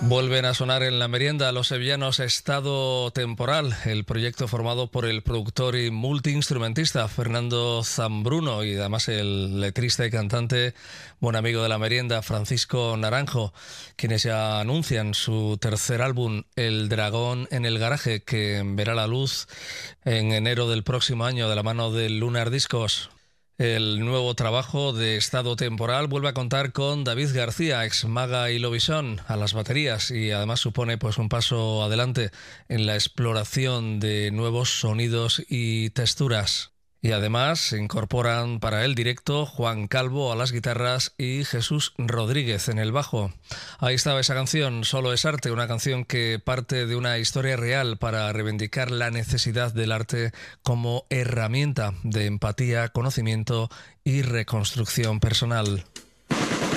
Vuelven a sonar en la merienda los sevillanos Estado Temporal, el proyecto formado por el productor y multiinstrumentista Fernando Zambruno y además el letrista y cantante, buen amigo de la merienda, Francisco Naranjo, quienes ya anuncian su tercer álbum, El Dragón en el Garaje, que verá la luz en enero del próximo año de la mano de Lunar Discos. El nuevo trabajo de Estado Temporal vuelve a contar con David García, ex Maga y Lobisón, a las baterías, y además supone pues un paso adelante en la exploración de nuevos sonidos y texturas. Y además se incorporan para el directo Juan Calvo a las guitarras y Jesús Rodríguez en el bajo. Ahí estaba esa canción, Solo es arte, una canción que parte de una historia real para reivindicar la necesidad del arte como herramienta de empatía, conocimiento y reconstrucción personal.